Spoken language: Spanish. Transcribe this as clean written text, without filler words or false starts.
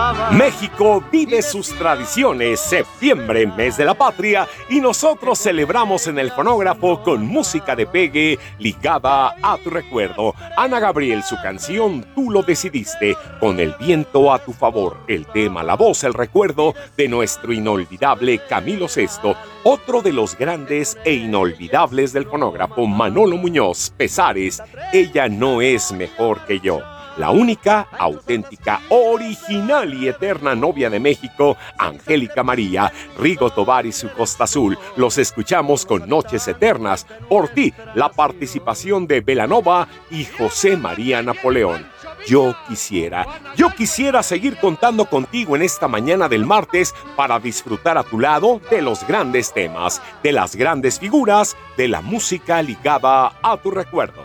México vive sus tradiciones, septiembre, mes de la patria, y nosotros celebramos en el fonógrafo con música de pegue ligada a tu recuerdo. Ana Gabriel, su canción Tú lo decidiste, con el viento a tu favor, el tema, la voz, el recuerdo de nuestro inolvidable Camilo Sesto, otro de los grandes e inolvidables del fonógrafo, Manolo Muñoz, Pesares, ella no es mejor que yo. La única, auténtica, original y eterna novia de México, Angélica María, Rigo Tobar y su Costa Azul. Los escuchamos con Noches Eternas. Por ti, la participación de Belanova y José María Napoleón. Yo quisiera seguir contando contigo en esta mañana del martes para disfrutar a tu lado de los grandes temas, de las grandes figuras, de la música ligada a tu recuerdo.